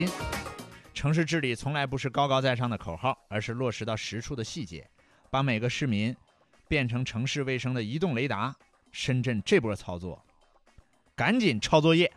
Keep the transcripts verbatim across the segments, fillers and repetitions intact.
城市治理从来不是高高在上的口号，而是落实到实处的细节，把每个市民变成城市卫生的移动雷达。深圳这波操作，赶紧抄作业。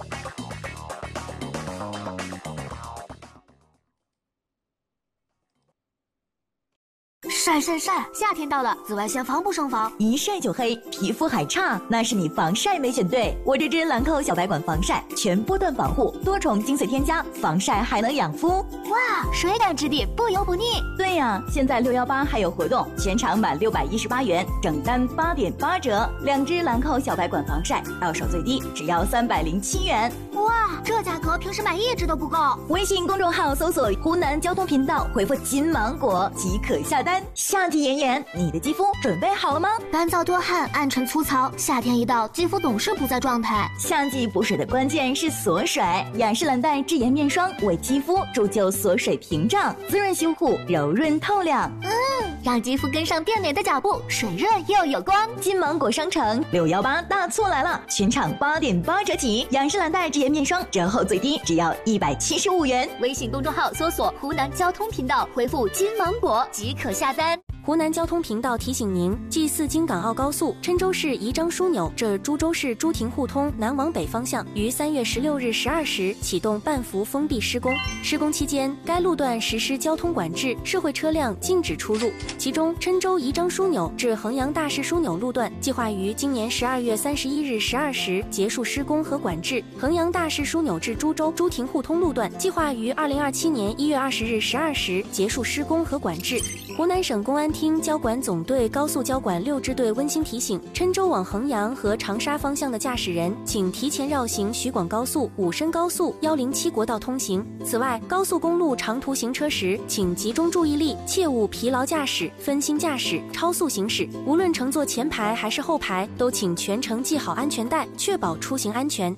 晒晒晒！夏天到了，紫外线防不胜防， 一晒就黑，皮肤还差，那是你防晒没选对。我这支兰蔻小白管防晒，全波段防护，多重精粹添加，防晒还能养肤。 哇，水感质地，不油不腻。 对呀、啊，现在六一八还有活动，全场满六百一十八元，整单八点八折。两支兰蔻小白管防晒，到手最低只要三百零七元。 哇，这价格平时买一支都不够。 微信公众号搜索湖南交通频道，回复金芒果即可下单。夏季炎炎，你的肌肤准备好了吗？ 干燥多汗，暗沉粗糙，夏天一到，肌肤总是不在状态。 夏季补水的关键是锁水，雅诗兰黛智妍面霜为肌肤铸就锁水屏障，滋润修护，柔润透亮。 嗯，让肌肤跟上变美的脚步，水润又有光。 金芒果商城六一八大促来了，全场八点八折起，雅诗兰黛智妍面霜折后最低只要一百七十五元。 微信公众号搜索湖南交通频道，回复金芒果即可下单。 湖南交通频道提醒您：继四京港澳高速郴州市宜章枢纽至株洲市朱亭互通南往北方向于三月十六日十二时启动半幅封闭施工。施工期间，该路段实施交通管制，社会车辆禁止出入。其中，郴州宜章枢纽至衡阳大市枢纽路段计划于今年十二月三十一日十二时结束施工和管制；衡阳大市枢纽至株洲朱亭互通路段计划于二零二七年一月二十日十二时结束施工和管制。湖南省公安厅交管总队高速交管六支队温馨提醒：郴州往衡阳和长沙方向的驾驶人，请提前绕行徐广高速、武深高速、一零七国道通行。此外，高速公路长途行车时，请集中注意力，切勿疲劳驾驶、分心驾驶、超速行驶。无论乘坐前排还是后排，都请全程系好安全带，确保出行安全。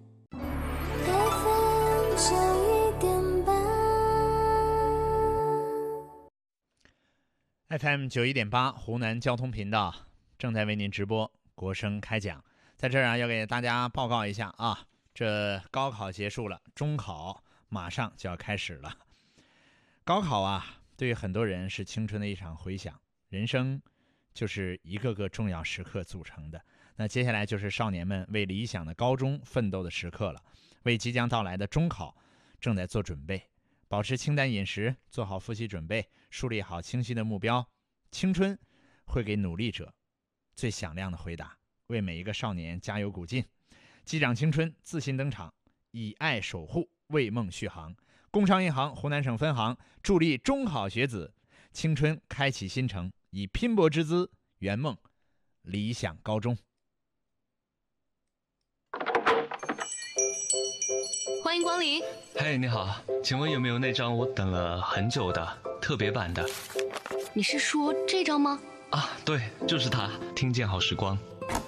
F M 九一点八湖南交通频道正在为您直播国声开讲。在这儿啊，要给大家报告一下啊，这高考结束了，中考马上就要开始了。高考啊，对于很多人是青春的一场回响，人生就是一个个重要时刻组成的。那接下来就是少年们为理想的高中奋斗的时刻了，为即将到来的中考正在做准备。保持清淡饮食，做好复习准备，树立好清晰的目标。青春会给努力者最响亮的回答，为每一个少年加油鼓劲。击掌青春，自信登场，以爱守护，为梦续航。工商银行湖南省分行助力中考学子青春开启新程，以拼搏之姿圆梦理想高中。 欢迎光临。 嘿、hey, 你好，请问有没有那张我等了很久的特别版的？ 你是说这张吗？ 啊，对，就是它，听见好时光。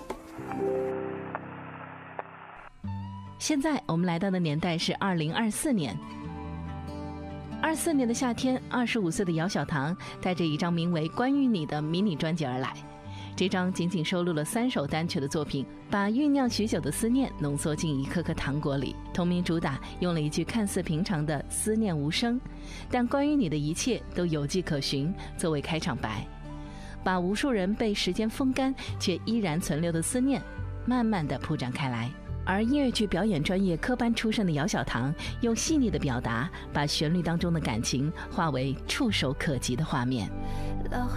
现在我们来到的年代是二零二四年。二四年的夏天，二十五岁的姚晓棠带着一张名为《关于你》的迷你专辑而来。这张仅仅收录了三首单曲的作品，把酝酿许久的思念浓缩进一颗颗糖果里。同名主打用了一句看似平常的思念无声，但关于你的一切都有迹可循作为开场白，把无数人被时间风干却依然存留的思念慢慢地铺展开来。而音乐剧表演专业科班出身的姚晓棠用细腻的表达，把旋律当中的感情化为触手可及的画面。